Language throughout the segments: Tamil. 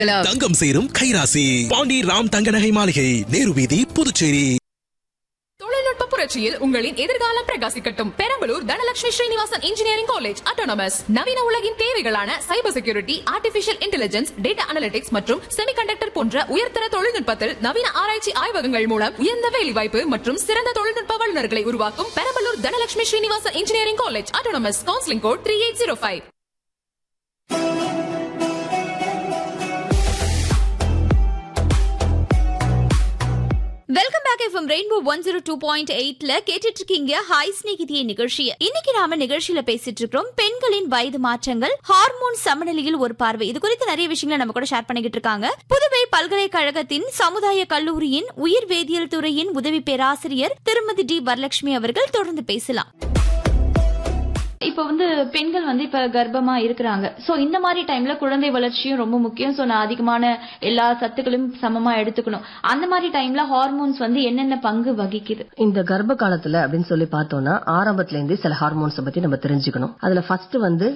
தங்கம் சேரும் கைராசி பாண்டி ராம் தங்க நகை மாளிகை, நேரு வீதி, புதுச்சேரி. தொழில்நுட்ப புரட்சியில் உங்களின் எதிர்காலம் பிரகாசிக்கட்டும். Perambalur Dhanalakshmi Srinivasan engineering college autonomous நவீன உலகின் தேவைகளான cyber security, artificial intelligence, data analytics மற்றும் செமிகண்டக்டர் போன்ற உயர்தர தொழில்நுட்பத்தில் நவீன ஆராய்ச்சி ஆய்வகங்கள் மூலம் உயர்ந்த வேலைவாய்ப்பு மற்றும் சிறந்த தொழில்நுட்ப வல்லுநர்களை உருவாக்கும் Perambalur Dhanalakshmi Srinivasan engineering college autonomous. Counselling code 3805. Welcome back. FM rainbow 102.8ல கேட்டுட்டு இருக்கீங்க ஹாய் ஸ்நேகிதியே நிகழ்ச்சியை. இன்னைக்கு நாம நிகழ்ச்சியில பேசிட்டு இருக்கிறோம் பெண்களின் வயது மாற்றங்கள், ஹார்மோன் சமநிலையில் ஒரு பார்வை. இது குறித்து நிறைய விஷயங்களை நம்ம கூட ஷேர் பண்ணிக்கிட்டு இருக்காங்க. புதுவை பல்கலைக்கழகத்தின் சமுதாய கல்லூரியின் உயிர் வேதியியல் துறையின் உதவி பேராசிரியர் திருமதி டி வரலட்சுமி அவர்கள். தொடர்ந்து பேசலாம். இப்ப பெண்கள் இப்ப கர்ப்பமா இருக்கிறாங்க. சோ இந்த மாதிரி டைம்ல குழந்தை வளர்ச்சியும் ரொம்ப முக்கியம். சோ நான் அதிகமான எல்லா சத்துக்களும் சமமா எடுத்துக்கணும். அந்த மாதிரி டைம்ல ஹார்மோன்ஸ் என்னென்ன பங்கு வகிக்குது? இந்த கர்ப்ப காலத்துல அப்படின்னு சொல்லி பார்த்தோம்னா ஆரம்பத்துல இருந்தே சில ஹார்மோன்ஸ் பத்தி நம்ம தெரிஞ்சுக்கணும். அதுல ஃபர்ஸ்ட்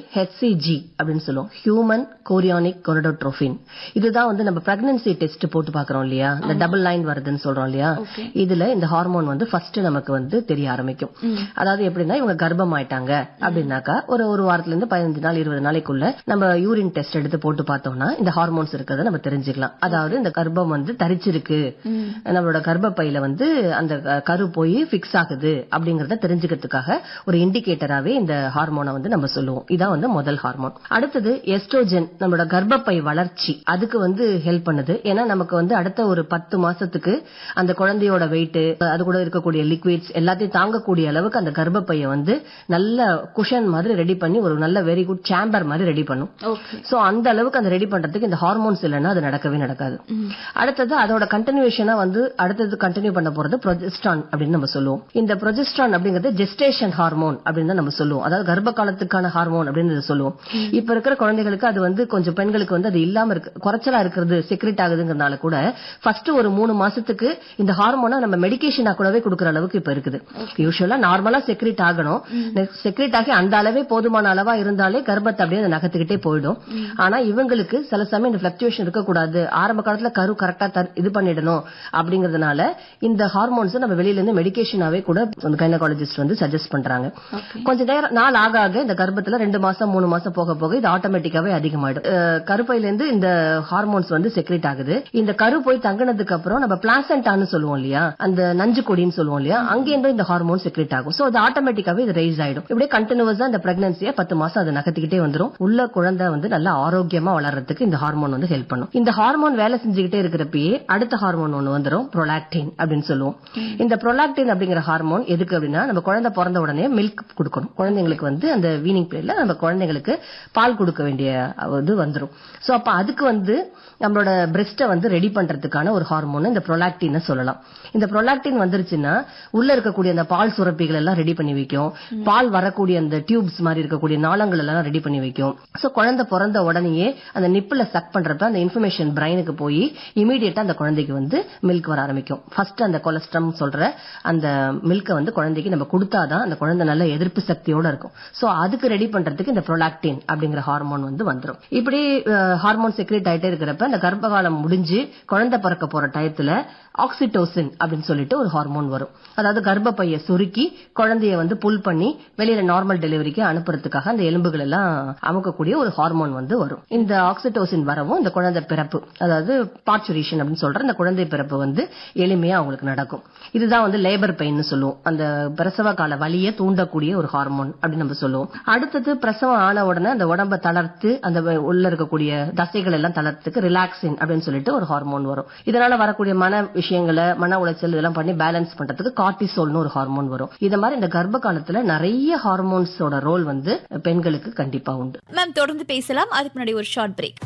HCG அப்படின்னு சொல்லுவோம், ஹியூமன் கோரியானிக் கொனடோட்ரோபின். இதுதான் நம்ம பிரெக்னன்சி டெஸ்ட் போட்டு பாக்குறோம் இல்லையா, இந்த டபுள் லைன் வருதுன்னு சொல்றோம் இல்லையா. இதுல இந்த ஹார்மோன் ஃபர்ஸ்ட் நமக்கு தெரிய ஆரம்பிக்கும். அதாவது எப்படின்னா இவங்க கர்ப்பம் ஆயிட்டாங்க அப்படின்னாக்கா ஒரு வாரத்துல இருந்து 15 நாள் 20 நாளைக்குள்ள நம்ம யூரின் டெஸ்ட் எடுத்து போட்டு பார்த்தோம்னா இந்த ஹார்மோன்ஸ் இருக்கிறத நம்ம தெரிஞ்சுக்கலாம். அதாவது இந்த கர்ப்பம் தரிச்சிருக்கு, நம்மளோட கர்ப்பப்பையில அந்த கரு போய் பிக்ஸ் ஆகுது அப்படிங்கறத தெரிஞ்சுக்கிறதுக்காக ஒரு இண்டிகேட்டராவே இந்த ஹார்மோனை நம்ம சொல்லுவோம். இதான் முதல் ஹார்மோன். அடுத்தது எஸ்ட்ரோஜன், நம்மளோட கர்ப்பப்பை வளர்ச்சி அதுக்கு ஹெல்ப் பண்ணுது. ஏன்னா நமக்கு அடுத்த ஒரு 10 மாசத்துக்கு அந்த குழந்தையோட வெயிட், அது கூட இருக்கக்கூடிய லிக்விட்ஸ் எல்லாத்தையும் தாங்கக்கூடிய அளவுக்கு அந்த கர்ப்பப்பையை நல்ல குஷன் மாதிரி ரெடி பண்ணி ஒரு நல்ல வெரி குட் சேம்பர் மாதிரி ரெடி பண்ணும். சோ அந்த அளவுக்கு அந்த ரெடி பண்றதுக்கு இந்த ஹார்மோன்ஸ் இல்லைன்னா அது நடக்கவே நடக்காது. அடுத்தது அதோட கண்டினியூஷனா அடுத்தது கண்டினியூ பண்ண போறது ப்ரொஜெஸ்ட்ரான் அப்படின்னு நம்ம சொல்லுவோம். இந்த ப்ரொஜெஸ்ட்ரான் அப்படிங்கிறது ஜெஸ்டேஷன் ஹார்மோன் அப்படின்னு நம்ம சொல்லுவோம். அதாவது கர்ப்ப காலத்துக்கான ஹார்மோன் அப்படின்னு சொல்லுவோம். இப்ப இருக்கிற குழந்தைகளுக்கு அது கொஞ்சம் பெண்களுக்கு அது இல்லாம இருக்கு, குறைச்சலா இருக்கிறது, செக்ரெட் ஆகுதுங்கிறதுனால கூட ஃபர்ஸ்ட் ஒரு 3 மாசத்துக்கு இந்த ஹார்மோனை நம்ம மெடிகேஷனா கூடவே கொடுக்கற அளவுக்கு இப்ப இருக்குது. யூசுவலா நார்மலா செக்ரெட் ஆகணும், செக்ரெட் ஆகி அந்த அளவே போதுமான அளவா இருந்தாலே கர்ப்பத்தை அப்படியே நகர்த்துக்கிட்டே போயிடும். ஆனா இவங்களுக்கு சில சமயம் இந்த பிளக்சுவேஷன் இருக்கக்கூடாது, ஆரம்ப காலத்துல கரு கரெக்டா இது பண்ணிடணும் அப்படிங்கறதுனால இந்த ஹார்மோன்ஸ் நம்ம வெளியில இருந்து மெடிகேஷனாவே கூட கைனகாலஜிஸ்ட் சஜஸ்ட் பண்றாங்க. கொஞ்ச நேரம் நாள் ஆக ஆக இந்த கர்ப்பத்துல 2 மாசம் 3 மாசம் போக போக இது ஆட்டோமேட்டிக்காவே அதிகமாயிடும். கருப்பையில இருந்து இந்த ஹார்மோன்ஸ் செக்ரெட் ஆகுது. இந்த கரு போய் தங்கினதுக்கு அப்புறம் நம்ம பிளாசென்டான்னு சொல்லுவோம் இல்லையா, அந்த நஞ்சு கொடின்னு சொல்லுவோம் இல்லையா, அங்கேருந்து இந்த ஹார்மோன் செக்ரெட் ஆகும். சோ அது ஆட்டோமேட்டிக்காவே இது ரைஸ் ஆயிடும். இப்படியே கண்டினியூஸா இந்த பிரெக்னன்சியை 10 மாசம் அதை நகர்த்திக்கிட்டே வந்துரும். உள்ள குழந்தை நல்லா ஆரோக்கியமா வளர்றதுக்கு இந்த ஹார்மோன் ஹெல்ப் பண்ணும். இந்த ஹார்மோன் வேலை செஞ்சுக்கிட்டே இருக்கிறப்பயே அடுத்த ஹார்மோன் ஒண்ணு வந்துரும், ப்ரோலாக்டின் அப்படின்னு சொல்லுவோம். இந்த ப்ரோலாக்டின் அப்படிங்கிற ஹார்மோன் எதுக்கு அப்படின்னா நம்ம குழந்தை பிறந்த உடனே மில்க் கொடுக்கணும். குழந்தைங்களுக்கு அந்த வீனிங் பீரியட்ல நம்ம குழந்தைங்களுக்கு பால் கொடுக்க வேண்டிய வந்துரும். சோ அப்ப அதுக்கு நம்மளோட பிரெஸ்ட ரெடி பண்றதுக்கான ஒரு ஹார்மோன் இந்த ப்ரோலாக்டின் சொல்லலாம். இந்த ப்ரோலாக்டின் வந்துருச்சுன்னா உள்ள இருக்கக்கூடிய அந்த பால் சுரப்பிகள் எல்லாம் ரெடி பண்ணி வைக்கும். பால் வரக்கூடிய அந்த டியூப்ஸ் மாதிரி இருக்கக்கூடிய நாளங்கள் எல்லாம் ரெடி பண்ணி வைக்கும். சோ குழந்தை பிறந்த உடனேயே அந்த நிப்பில சக் பண்றப்ப அந்த இன்ஃபர்மேஷன் பிரைனுக்கு போய் இமீடியட்டா அந்த குழந்தைக்கு மில்க் வர ஆரம்பிக்கும். ஃபர்ஸ்ட் அந்த கொலஸ்ட்ரம் சொல்ற அந்த மில்க குழந்தைக்கு நம்ம கொடுத்தாதான் அந்த குழந்தை நல்ல எதிர்ப்பு சக்தியோட இருக்கும். சோ அதுக்கு ரெடி பண்றதுக்கு இந்த ப்ரோலாக்டின் அப்படிங்கிற ஹார்மோன் வந்துரும். இப்படி ஹார்மோன் செக்ரேட் ஆயிட்டே இருக்கிறப்ப அந்த கர்ப்பகாலம் முடிஞ்சு குழந்தை பிறக்க போற டயத்துல ஆக்சிடோசின் அப்படின்னு சொல்லிட்டு ஒரு ஹார்மோன் வரும். அதாவது கர்ப்பப்பையை சுருக்கி குழந்தைய புல் பண்ணி வெளியில நார்மல் டெலிவரிக்கு அனுப்புறதுக்காக அந்த எலும்புகள் எல்லாம் அமுக்கக்கூடிய ஒரு ஹார்மோன் வரும். இந்த ஆக்சிடோசின் வரவும் இந்த குழந்தை பிறப்பு, அதாவது பார்ச்சுரேஷன் அப்படின்னு சொல்ற இந்த குழந்தை பிறப்பு எளிமையா அவங்களுக்கு நடக்கும். இதுதான் லேபர் பெயின் சொல்லுவோம். அந்த பிரசவ கால வலியை தூண்டக்கூடிய ஒரு ஹார்மோன் அப்படின்னு நம்ம சொல்லுவோம். அடுத்தது பிரசவம் ஆன உடனே அந்த உடம்ப தளர்த்து அந்த உள்ள இருக்கக்கூடிய தசைகள் எல்லாம் தளர்த்துக்கு ரிலாக்சின் அப்படின்னு சொல்லிட்டு ஒரு ஹார்மோன் வரும். இதனால வரக்கூடிய விஷயங்களை மன உளைச்சல் இதெல்லாம் பண்ணி பேலன்ஸ் பண்றதுக்கு கார்டிசோல்னு ஒரு ஹார்மோன் வரும். இத மாதிரி இந்த கர்ப்ப காலத்துல நிறைய ஹார்மோன்ஸோட ரோல் பெண்களுக்கு கண்டிப்பா உண்டு. மேம் தொடர்ந்து பேசலாம். அதுக்கு முன்னாடி ஒரு ஷார்ட் பிரேக்.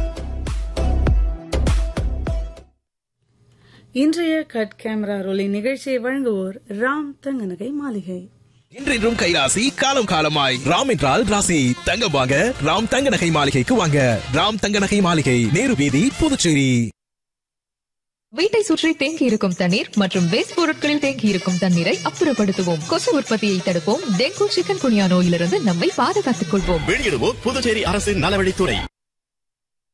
இன்றைய கட் கேமரா ரோலிங் நிகழ்ச்சியை வழங்குவோர் ராம் தங்க நகை மாளிகை. இன்றையும் கைராசி, காலம் காலமாய் ராம் என்றால் ராசி. தங்கம் வாங்க ராம் தங்க நகை மாளிகைக்கு வாங்க. ராம் தங்க நகை மாளிகை, நேரு வீதி, புதுச்சேரி. வீட்டை சுற்றி தேங்கி இருக்கும் தண்ணீர் மற்றும் வேஸ்ட் பொருட்களில் தேங்கி இருக்கும் தண்ணீரை அப்புறப்படுத்துவோம். கொசு உற்பத்தியை தடுப்போம். டெங்கு, சிக்கன் குனியா நோயிலிருந்து நம்மை பாதுகாத்துக் கொள்வோம். வெளியிடுவோம் புதுச்சேரி அரசின் நலவழித்துறை.